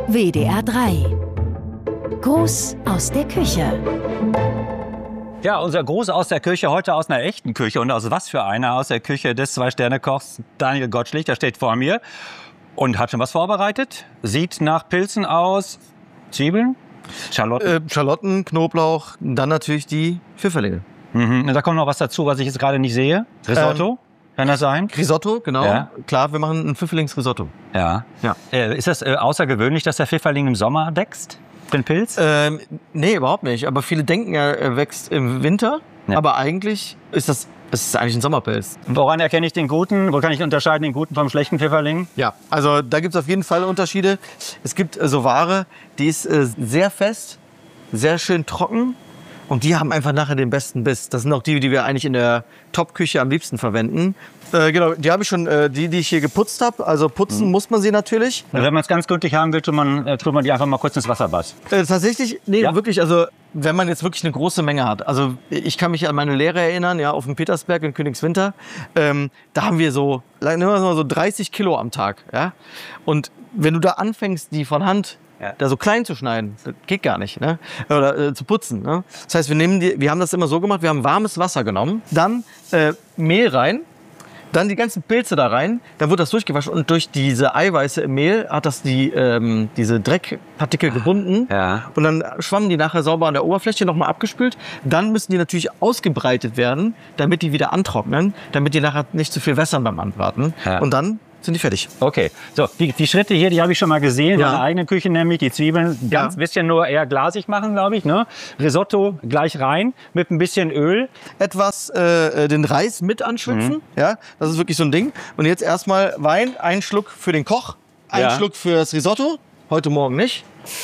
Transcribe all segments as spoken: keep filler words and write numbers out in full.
W D R drei. Gruß aus der Küche. Ja, unser Gruß aus der Küche, heute aus einer echten Küche. Und aus was für einer? Aus der Küche des Zwei-Sterne-Kochs Daniel Gottschlich, der steht vor mir und hat schon was vorbereitet. Sieht nach Pilzen aus. Zwiebeln, Schalotten. Äh, Schalotten, Knoblauch, dann natürlich die Pfifferlinge. Mhm. Und da kommt noch was dazu, was ich jetzt gerade nicht sehe. Risotto, ähm, kann das sein? Risotto, genau. Ja. Klar, wir machen ein Pfifferlings-Risotto. Ja. Ja. Äh, ist das äh, außergewöhnlich, dass der Pfifferling im Sommer wächst? Den Pilz? Ähm, nee, überhaupt nicht. Aber viele denken, er wächst im Winter. Ja. Aber eigentlich ist das, das ist eigentlich ein Sommerpilz. Woran erkenne ich den guten? Wo kann ich unterscheiden den guten vom schlechten Pfifferling? Ja, also da gibt es auf jeden Fall Unterschiede. Es gibt äh, so Ware, die ist äh, sehr fest, sehr schön trocken. Und die haben einfach nachher den besten Biss. Das sind auch die, die wir eigentlich in der Top-Küche am liebsten verwenden. Äh, genau, die habe ich schon, äh, die, die ich hier geputzt habe. Also putzen mhm. muss man sie natürlich. Und wenn man es ganz gründlich haben will, tut man, äh, tut man die einfach mal kurz ins Wasserbad. Äh, tatsächlich, nee, Ja? wirklich, also wenn man jetzt wirklich eine große Menge hat. Also ich kann mich an meine Lehre erinnern, ja, auf dem Petersberg in Königswinter. Ähm, da haben wir so, nehmen wir mal so dreißig Kilo am Tag. Ja? Und wenn du da anfängst, die von Hand Ja. da so klein zu schneiden, das geht gar nicht, ne? Oder äh, zu putzen. Ne? Das heißt, wir nehmen die, wir haben das immer so gemacht, wir haben warmes Wasser genommen, dann äh, Mehl rein, dann die ganzen Pilze da rein, dann wird das durchgewaschen und durch diese Eiweiße im Mehl hat das die, ähm, diese Dreckpartikel gebunden Ja. und dann schwammen die nachher sauber an der Oberfläche, nochmal abgespült. Dann müssen die natürlich ausgebreitet werden, damit die wieder antrocknen, damit die nachher nicht zu viel wässern beim Anbraten. Ja. Und dann sind die fertig. Okay, so die, die Schritte hier, die habe ich schon mal gesehen in Ja. meiner eigenen Küche, nämlich die Zwiebeln ganz Ja. bisschen nur eher glasig machen, glaube ich. Ne? Risotto gleich rein mit ein bisschen Öl. Etwas äh, den Reis mit anschwitzen. Mhm. Ja, das ist wirklich so ein Ding. Und jetzt erstmal Wein, ein Schluck für den Koch, ein Ja. Schluck fürs Risotto. Heute Morgen nicht.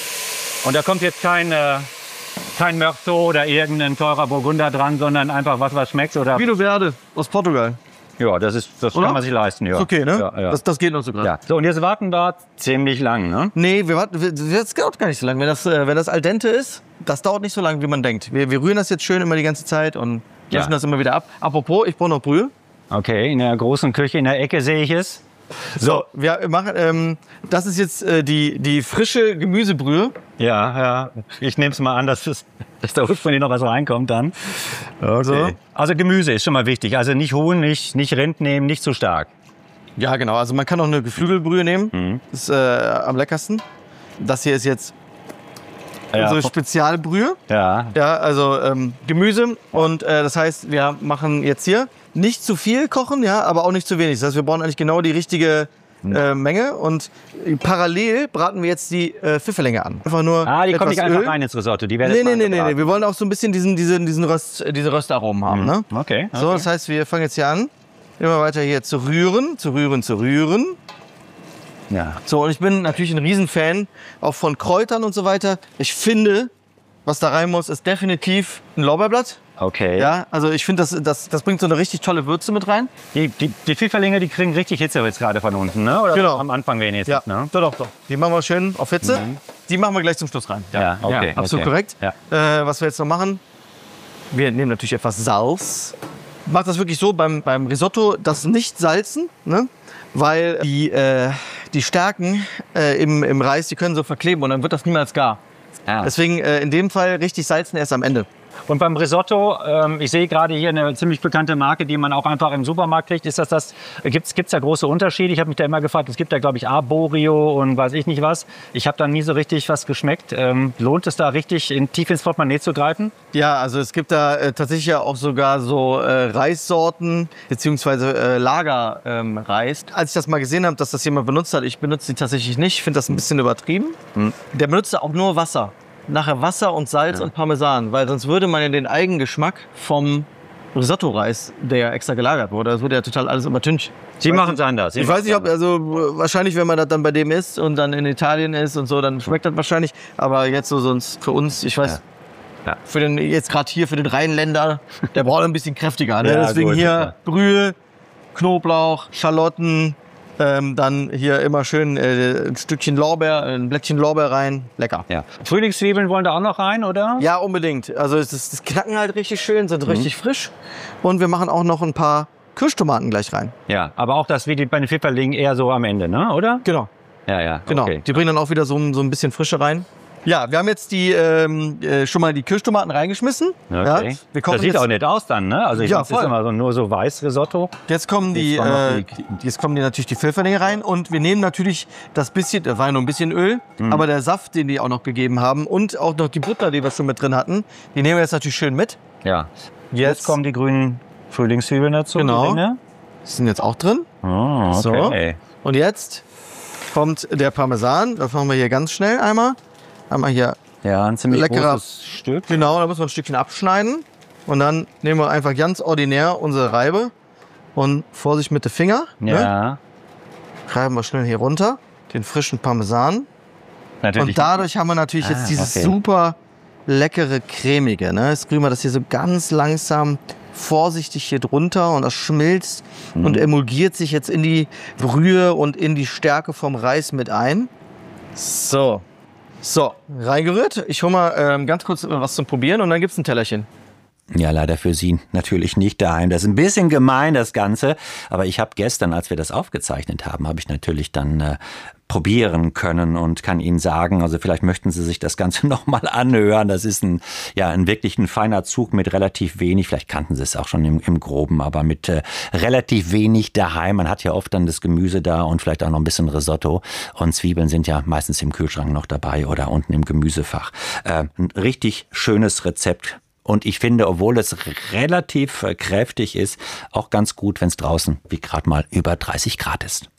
Und da kommt jetzt kein, äh, kein Mörto oder irgendein teurer Burgunder dran, sondern einfach was, was schmeckt. Oder Vino Verde aus Portugal. ja, das, ist, das Oder? kann man sich leisten. Ja. Ist okay, ne? Ja, ja. Das, das geht noch so gerade. Ja. So, und jetzt warten wir ziemlich lang. Ne? Nee, wir warten, wir, das dauert gar nicht so lange. Wenn das, äh, wenn das al dente ist, das dauert nicht so lange, wie man denkt. Wir, wir rühren das jetzt schön immer die ganze Zeit und Ja. löschen das immer wieder ab. Apropos, ich brauche noch Brühe. Okay, in der großen Küche in der Ecke sehe ich es. So, wir machen, ähm, das ist jetzt äh, die, die frische Gemüsebrühe. Ja, ja. Ich nehme es mal an, dass, das, dass da ursprünglich noch was reinkommt dann. Okay. So. Also Gemüse ist schon mal wichtig. Also nicht Huhn, nicht, nicht Rind nehmen, nicht zu stark. Ja, genau. Also man kann auch eine Geflügelbrühe nehmen. Mhm. Das ist äh, am leckersten. Das hier ist jetzt Ja, unsere Spezialbrühe. ja. Ja, also ähm, Gemüse. Und äh, das heißt, wir machen jetzt hier nicht zu viel kochen, ja, aber auch nicht zu wenig. Das heißt, wir brauchen eigentlich genau die richtige äh, Menge. Und parallel braten wir jetzt die äh, Pfifferlinge an. Einfach nur Ah, die kommen nicht etwas einfach Öl. rein ins Risotto. Die werden Nee, jetzt nee, mal nee, nee, nee. gebraten. Wir wollen auch so ein bisschen diesen, diesen, diesen Röst, diese Röstaromen haben. Ne? Okay, So, okay. das heißt, wir fangen jetzt hier an, immer weiter hier zu rühren, zu rühren, zu rühren. Ja. So, und ich bin natürlich ein Riesenfan auch von Kräutern und so weiter. Ich finde, was da rein muss, ist definitiv ein Lorbeerblatt. Okay. Ja, also ich finde, das, das, das bringt so eine richtig tolle Würze mit rein. Die, die, die Pfifferlinge, die kriegen richtig Hitze jetzt gerade von unten, ne? Oder Genau. am Anfang wenigstens, Ja, ne? doch, doch, doch. Die machen wir schön auf Hitze. Mhm. Die machen wir gleich zum Schluss rein. Ja, okay, absolut okay. korrekt. Ja. Äh, was wir jetzt noch machen, wir nehmen natürlich etwas Salz. Ich mache das wirklich so beim, beim Risotto, das nicht salzen, ne? Weil die, äh, die Stärken äh, im, im Reis, die können so verkleben und dann wird das niemals gar. Ah. Deswegen äh, in dem Fall richtig salzen erst am Ende. Und beim Risotto, ähm, ich sehe gerade hier eine ziemlich bekannte Marke, die man auch einfach im Supermarkt kriegt. Ist das das? Gibt's gibt's da große Unterschiede? Ich habe mich da immer gefragt. Es gibt da glaube ich Arborio und weiß ich nicht was. Ich habe da nie so richtig was geschmeckt. Ähm, lohnt es da richtig in, tief ins Portemonnaie zu greifen? Ja, also es gibt da äh, tatsächlich ja auch sogar so äh, Reissorten beziehungsweise äh, Lagerreis. Ähm, Reis. Als ich das mal gesehen habe, dass das jemand benutzt hat, ich benutze die tatsächlich nicht. Ich finde das ein bisschen übertrieben. Hm. Der benutzt auch nur Wasser. Nachher Wasser und Salz Ja. und Parmesan, weil sonst würde man ja den Eigengeschmack vom Risotto-Reis, der ja extra gelagert wurde, das würde ja total alles übertünchen. Sie machen es anders. Sie Ich weiß nicht, ob, also wahrscheinlich, wenn man das dann bei dem isst und dann in Italien ist und so, dann schmeckt das wahrscheinlich. Aber jetzt so sonst für uns, ich weiß, Ja. Ja. für den jetzt gerade hier für den Rheinländer, der braucht ein bisschen kräftiger. Ne? Ja, Deswegen gut, hier ja. Brühe, Knoblauch, Schalotten, ähm, dann hier immer schön äh, ein Stückchen Lorbeer, ein Blättchen Lorbeer rein, lecker. Ja. Frühlingszwiebeln wollen da auch noch rein, oder? Ja, unbedingt. Also es ist, das knacken halt richtig schön, sind richtig frisch. Und wir machen auch noch ein paar Kirschtomaten gleich rein. Ja, aber auch das wie die, bei den Pfifferlingen eher so am Ende, ne? Oder? Genau. Ja, ja. Genau, Okay. die bringen dann auch wieder so, ein- so ein bisschen Frische rein. Ja, wir haben jetzt die, ähm, äh, schon mal die Kirschtomaten reingeschmissen. Okay. Ja, wir kochen Das sieht jetzt, auch nett aus dann, ne? Also ich Ja, ja, es ist voll. immer so nur so Weiß-Risotto. Jetzt kommen die, Jetzt kommen noch äh, die, jetzt kommen die natürlich die Pfifferlinge rein und wir nehmen natürlich das bisschen, da war ja nur ein bisschen Öl, Mhm. aber der Saft, den die auch noch gegeben haben und auch noch die Butter, die wir schon mit drin hatten, die nehmen wir jetzt natürlich schön mit. Ja. Jetzt, Jetzt kommen die grünen Frühlingszwiebeln dazu. Genau. die Ringe. die sind jetzt auch drin. Oh, So. okay. Und jetzt kommt der Parmesan. Das machen wir hier ganz schnell einmal. Einmal hier. Ja, ein ziemlich Leckerer- großes Stück. Genau, da müssen wir ein Stückchen abschneiden. Und dann nehmen wir einfach ganz ordinär unsere Reibe. Und Vorsicht mit den Finger. Ne? Ja, Reiben wir schnell hier runter. Den frischen Parmesan. natürlich. Und dadurch haben wir natürlich Ah, jetzt dieses okay. super leckere cremige. Ne? Jetzt kriegen wir das hier so ganz langsam vorsichtig hier drunter und das schmilzt Mhm. und emulgiert sich jetzt in die Brühe und in die Stärke vom Reis mit ein. So. So, reingerührt. Ich hole mal ähm, ganz kurz was zum Probieren und dann gibt's ein Tellerchen. Ja, leider für Sie natürlich nicht daheim. Das ist ein bisschen gemein, das Ganze. Aber ich habe gestern, als wir das aufgezeichnet haben, habe ich natürlich dann äh, probieren können und kann Ihnen sagen, also vielleicht möchten Sie sich das Ganze nochmal anhören. Das ist ein, ja, ein wirklich ein feiner Zug mit relativ wenig. Vielleicht kannten Sie es auch schon im, im Groben, aber mit äh, relativ wenig daheim. Man hat ja oft dann das Gemüse da und vielleicht auch noch ein bisschen Risotto. Und Zwiebeln sind ja meistens im Kühlschrank noch dabei oder unten im Gemüsefach. Äh, ein richtig schönes Rezept. Und ich finde, obwohl es relativ äh, kräftig ist, auch ganz gut, wenn es draußen wie gerade mal über dreißig Grad ist.